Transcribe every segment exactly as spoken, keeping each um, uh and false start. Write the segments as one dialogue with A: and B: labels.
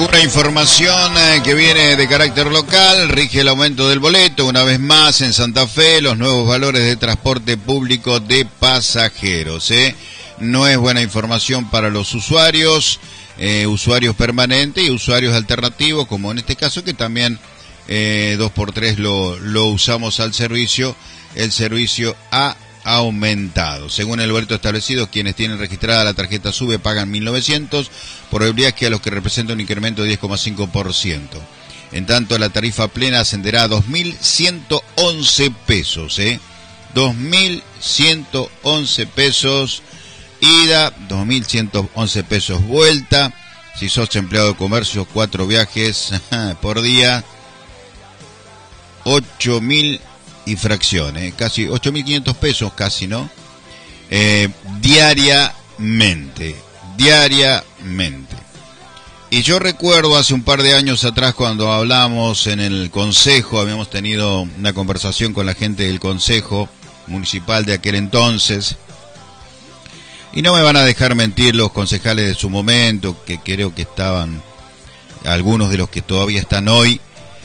A: alguna información eh, que viene de carácter local, rige el aumento del boleto. Una vez más en Santa Fe, los nuevos valores de transporte público de pasajeros. ¿eh? No es buena información para los usuarios, eh, usuarios permanentes y usuarios alternativos, como en este caso que también eh, dos por tres lo, lo usamos al servicio. El servicio ha aumentado. Según el boleto establecido, quienes tienen registrada la tarjeta SUBE pagan mil novecientos por el viaje, a los que representa un incremento de diez coma cinco por ciento. En tanto, la tarifa plena ascenderá a dos mil ciento once pesos, ¿eh? dos mil ciento once pesos ida, dos mil ciento once pesos vuelta. Si sos empleado de comercio, cuatro viajes por día, ocho mil y fracciones, casi ocho mil quinientos pesos, casi, ¿no? Eh, diariamente, diariamente. Y yo recuerdo hace un par de años atrás, cuando hablamos en el consejo, habíamos tenido una conversación con la gente del consejo municipal de aquel entonces, y no me van a dejar mentir los concejales de su momento, que creo que estaban, algunos de los que todavía están hoy,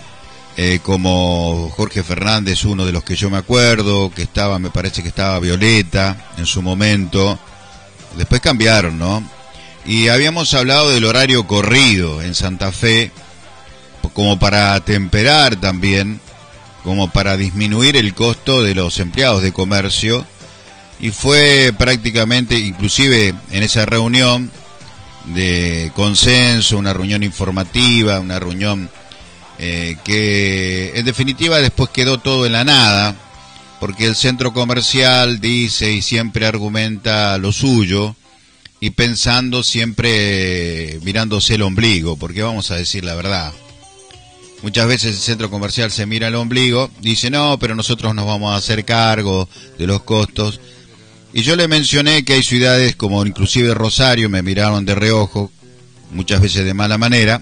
A: Eh, como Jorge Fernández, uno de los que yo me acuerdo, que estaba, me parece que estaba Violeta en su momento, después cambiaron, ¿no? Y habíamos hablado del horario corrido en Santa Fe, como para atemperar también, como para disminuir el costo de los empleados de comercio, y fue prácticamente, inclusive en esa reunión de consenso, una reunión informativa, una reunión Eh, que en definitiva después quedó todo en la nada, porque el centro comercial dice y siempre argumenta lo suyo, y pensando siempre eh, mirándose el ombligo, porque vamos a decir la verdad, muchas veces el centro comercial se mira el ombligo, dice no, pero nosotros nos vamos a hacer cargo de los costos. Y yo le mencioné que hay ciudades como inclusive Rosario, me miraron de reojo, muchas veces de mala manera,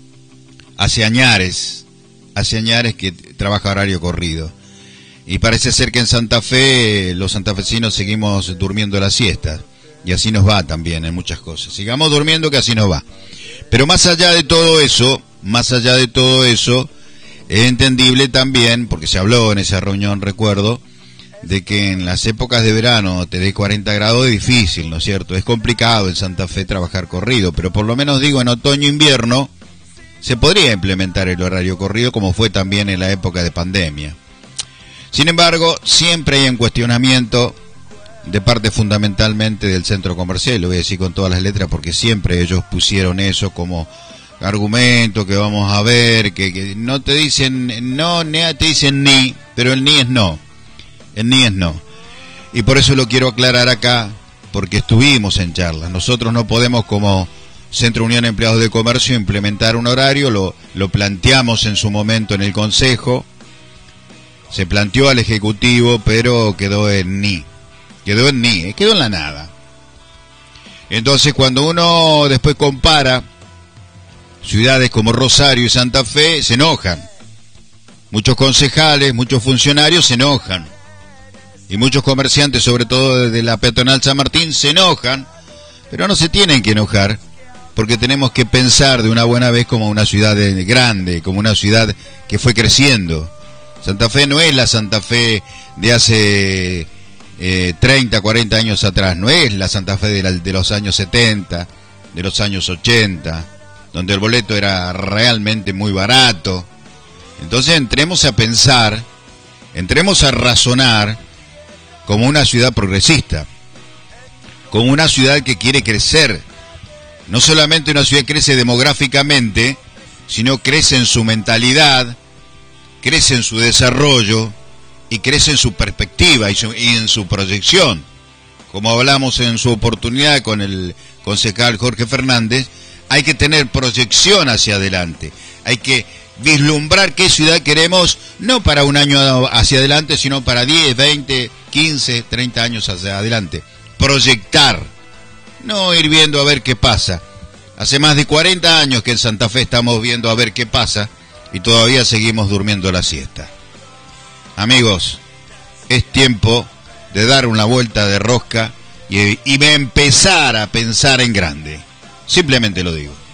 A: hace añares, hace añares que trabaja horario corrido. Y parece ser que en Santa Fe los santafesinos seguimos durmiendo la siesta. Y así nos va también en muchas cosas. Sigamos durmiendo, que así nos va. Pero más allá de todo eso, más allá de todo eso, es entendible también, porque se habló en esa reunión, recuerdo, de que en las épocas de verano te dé cuarenta grados es difícil, ¿no es cierto? Es complicado en Santa Fe trabajar corrido, pero por lo menos digo en otoño e invierno se podría implementar el horario corrido, como fue también en la época de pandemia. Sin embargo, siempre hay un cuestionamiento de parte fundamentalmente del centro comercial, lo voy a decir con todas las letras porque siempre ellos pusieron eso como argumento, que vamos a ver, que, que no te dicen no, ni te dicen ni, pero el ni es no, el ni es no. Y por eso lo quiero aclarar acá, porque estuvimos en charlas. Nosotros no podemos, como Centro Unión de Empleados de Comercio, implementar un horario, lo, lo planteamos en su momento en el Consejo, se planteó al Ejecutivo, pero quedó en ni, quedó en ni, quedó en la nada. Entonces cuando uno después compara ciudades como Rosario y Santa Fe, se enojan. Muchos concejales, muchos funcionarios se enojan. Y muchos comerciantes, sobre todo de la peatonal San Martín, se enojan, pero no se tienen que enojar, porque tenemos que pensar de una buena vez como una ciudad grande, como una ciudad que fue creciendo. Santa Fe no es la Santa Fe de hace eh, treinta, cuarenta años atrás, no es la Santa Fe de, la, de los años setenta, de los años ochenta, donde el boleto era realmente muy barato. Entonces entremos a pensar, entremos a razonar como una ciudad progresista, como una ciudad que quiere crecer. No solamente una ciudad crece demográficamente, sino crece en su mentalidad, crece en su desarrollo y crece en su perspectiva y, su, y en su proyección. Como hablamos en su oportunidad con el concejal Jorge Fernández, hay que tener proyección hacia adelante, hay que vislumbrar qué ciudad queremos, no para un año hacia adelante, sino para diez, veinte, quince, treinta años hacia adelante. Proyectar. No ir viendo a ver qué pasa. Hace más de cuarenta años que en Santa Fe estamos viendo a ver qué pasa y todavía seguimos durmiendo la siesta. Amigos, es tiempo de dar una vuelta de rosca y, y empezar a pensar en grande. Simplemente lo digo.